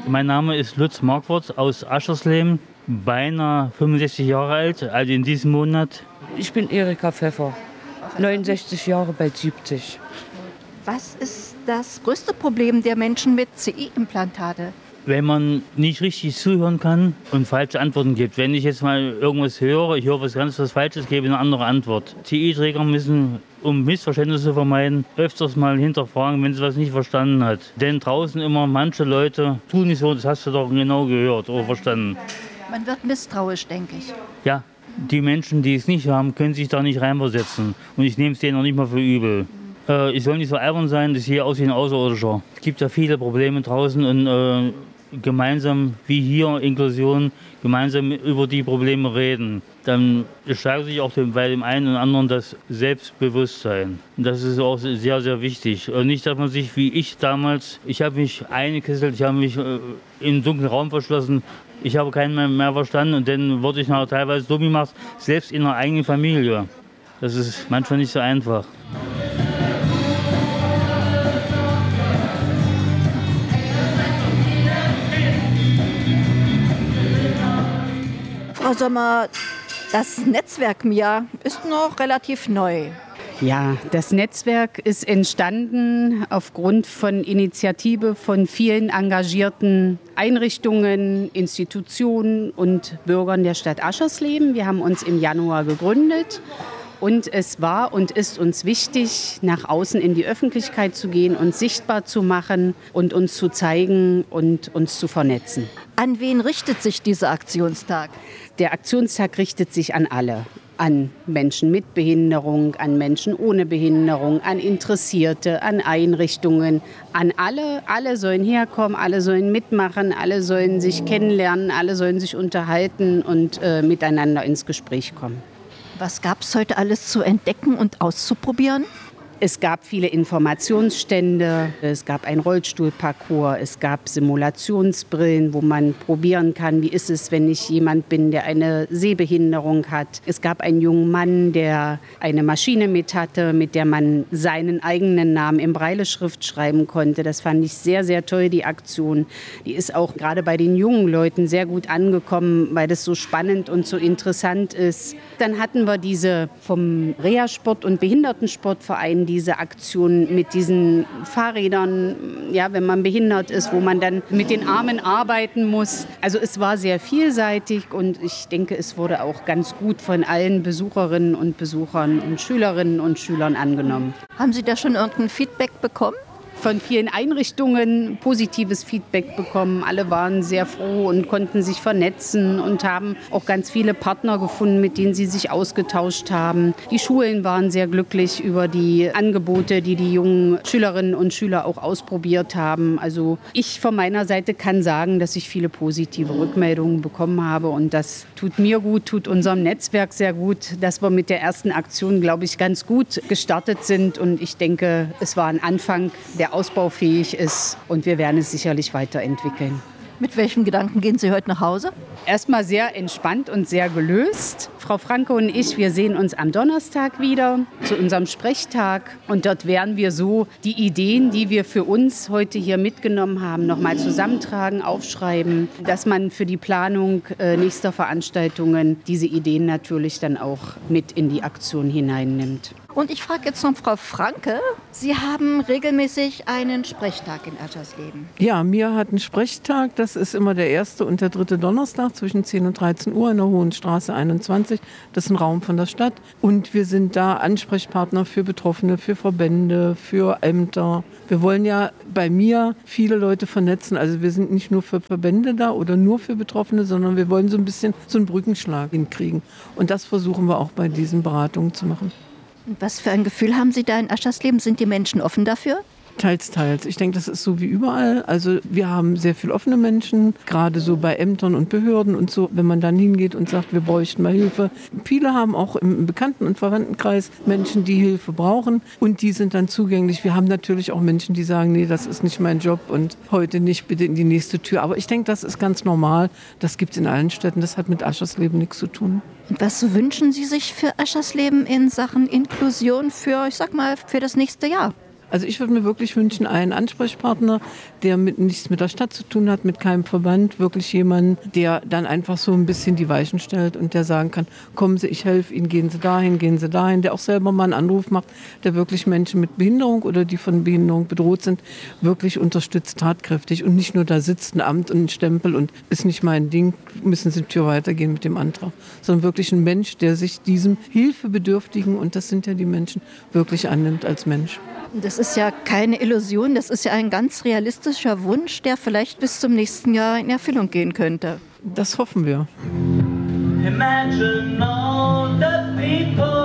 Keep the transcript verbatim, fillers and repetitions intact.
Mein Name ist Lutz Marquardt aus Aschersleben, beinahe fünfundsechzig Jahre alt, also in diesem Monat. Ich bin Erika Pfeffer, neunundsechzig Jahre, bald siebzig. Was ist das größte Problem der Menschen mit C I-Implantate? Wenn man nicht richtig zuhören kann und falsche Antworten gibt. Wenn ich jetzt mal irgendwas höre, ich höre was ganz was Falsches, gebe ich eine andere Antwort. C I-Träger müssen, um Missverständnisse zu vermeiden, öfters mal hinterfragen, wenn sie was nicht verstanden hat. Denn draußen immer manche Leute tun nicht so, das hast du doch genau gehört oder verstanden. Man wird misstrauisch, denke ich. Ja, die Menschen, die es nicht haben, können sich da nicht reinversetzen. Und ich nehme es denen noch nicht mal für übel. Äh, ich soll nicht so albern sein, das hier aussieht wie ein Außerirdischer. Es gibt ja viele Probleme draußen und äh, gemeinsam, wie hier, Inklusion, gemeinsam über die Probleme reden. Dann steigert sich auch bei dem einen und anderen das Selbstbewusstsein. Und das ist auch sehr, sehr wichtig. Und nicht, dass man sich, wie ich damals, ich habe mich eingekesselt, ich habe mich äh, im dunklen Raum verschlossen, ich habe keinen mehr, mehr verstanden und dann wurde ich nachher teilweise dumm gemacht, selbst in der eigenen Familie. Das ist manchmal nicht so einfach. Frau Sommer, das Netzwerk M I A ist noch relativ neu. Ja, das Netzwerk ist entstanden aufgrund von Initiative von vielen engagierten Einrichtungen, Institutionen und Bürgern der Stadt Aschersleben. Wir haben uns im Januar gegründet. Und es war und ist uns wichtig, nach außen in die Öffentlichkeit zu gehen, uns sichtbar zu machen und uns zu zeigen und uns zu vernetzen. An wen richtet sich dieser Aktionstag? Der Aktionstag richtet sich an alle. An Menschen mit Behinderung, an Menschen ohne Behinderung, an Interessierte, an Einrichtungen, an alle. Alle sollen herkommen, alle sollen mitmachen, alle sollen sich kennenlernen, alle sollen sich unterhalten und äh, miteinander ins Gespräch kommen. Was gab es heute alles zu entdecken und auszuprobieren? Es gab viele Informationsstände, es gab einen Rollstuhlparcours, es gab Simulationsbrillen, wo man probieren kann, wie ist es, wenn ich jemand bin, der eine Sehbehinderung hat. Es gab einen jungen Mann, der eine Maschine mit hatte, mit der man seinen eigenen Namen in Brailleschrift schreiben konnte. Das fand ich sehr, sehr toll, die Aktion. Die ist auch gerade bei den jungen Leuten sehr gut angekommen, weil das so spannend und so interessant ist. Dann hatten wir diese vom Reha-Sport- und Behindertensportverein, diese Aktion mit diesen Fahrrädern, ja, wenn man behindert ist, wo man dann mit den Armen arbeiten muss. Also es war sehr vielseitig und ich denke, es wurde auch ganz gut von allen Besucherinnen und Besuchern und Schülerinnen und Schülern angenommen. Haben Sie da schon irgendein Feedback bekommen? Von vielen Einrichtungen positives Feedback bekommen. Alle waren sehr froh und konnten sich vernetzen und haben auch ganz viele Partner gefunden, mit denen sie sich ausgetauscht haben. Die Schulen waren sehr glücklich über die Angebote, die die jungen Schülerinnen und Schüler auch ausprobiert haben. Also ich von meiner Seite kann sagen, dass ich viele positive Rückmeldungen bekommen habe und das tut mir gut, tut unserem Netzwerk sehr gut, dass wir mit der ersten Aktion, glaube ich, ganz gut gestartet sind und ich denke, es war ein Anfang, der ausbaufähig ist und wir werden es sicherlich weiterentwickeln. Mit welchen Gedanken gehen Sie heute nach Hause? Erstmal sehr entspannt und sehr gelöst. Frau Franke und ich, wir sehen uns am Donnerstag wieder zu unserem Sprechtag. Und dort werden wir so die Ideen, die wir für uns heute hier mitgenommen haben, nochmal zusammentragen, aufschreiben, dass man für die Planung äh, nächster Veranstaltungen diese Ideen natürlich dann auch mit in die Aktion hineinnimmt. Und ich frage jetzt noch Frau Franke, Sie haben regelmäßig einen Sprechtag in Aschersleben. Ja, M I A hat einen Sprechtag, das ist immer der erste und der dritte Donnerstag zwischen zehn und dreizehn Uhr in der Hohenstraße einundzwanzig. Das ist ein Raum von der Stadt und wir sind da Ansprechpartner für Betroffene, für Verbände, für Ämter. Wir wollen ja bei M I A viele Leute vernetzen, also wir sind nicht nur für Verbände da oder nur für Betroffene, sondern wir wollen so ein bisschen so einen Brückenschlag hinkriegen und das versuchen wir auch bei diesen Beratungen zu machen. Was für ein Gefühl haben Sie da in Aschersleben? Sind die Menschen offen dafür? Teils, teils. Ich denke, das ist so wie überall. Also wir haben sehr viel offene Menschen, gerade so bei Ämtern und Behörden und so. Wenn man dann hingeht und sagt, wir bräuchten mal Hilfe. Viele haben auch im Bekannten- und Verwandtenkreis Menschen, die Hilfe brauchen und die sind dann zugänglich. Wir haben natürlich auch Menschen, die sagen, nee, das ist nicht mein Job und heute nicht, bitte in die nächste Tür. Aber ich denke, das ist ganz normal. Das gibt es in allen Städten. Das hat mit Aschersleben nichts zu tun. Und was wünschen Sie sich für Aschersleben in Sachen Inklusion für, ich sag mal, für das nächste Jahr? Also ich würde mir wirklich wünschen, einen Ansprechpartner, der mit, nichts mit der Stadt zu tun hat, mit keinem Verband, wirklich jemanden, der dann einfach so ein bisschen die Weichen stellt und der sagen kann, kommen Sie, ich helfe Ihnen, gehen Sie dahin, gehen Sie dahin, der auch selber mal einen Anruf macht, der wirklich Menschen mit Behinderung oder die von Behinderung bedroht sind, wirklich unterstützt, tatkräftig und nicht nur da sitzt ein Amt und ein Stempel und ist nicht mein Ding, müssen Sie die Tür weitergehen mit dem Antrag, sondern wirklich ein Mensch, der sich diesem Hilfebedürftigen, und das sind ja die Menschen, wirklich annimmt als Mensch. Das ist ja keine Illusion, das ist ja ein ganz realistischer Wunsch, der vielleicht bis zum nächsten Jahr in Erfüllung gehen könnte. Das hoffen wir. Imagine all the people